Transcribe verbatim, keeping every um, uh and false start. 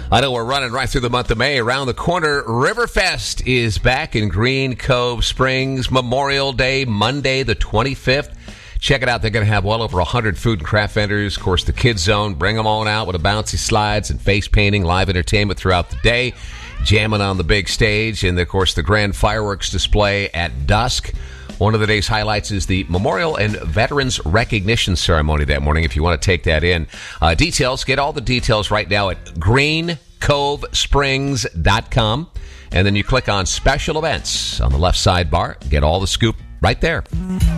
I know we're running right through the month of May. Around the corner, Riverfest is back in Green Cove Springs. Memorial Day, Monday the twenty-fifth. Check it out. They're going to have well over one hundred food and craft vendors. Of course, the Kids Zone. Bring them on out with a bouncy slides and face painting, live entertainment throughout the day, jamming on the big stage, and, of course, the grand fireworks display at dusk. One of the day's highlights is the Memorial and Veterans Recognition Ceremony that morning, if you want to take that in. Uh, details, get all the details right now at green cove springs dot com. And then you click on Special Events on the left sidebar. Get all the scoop right there.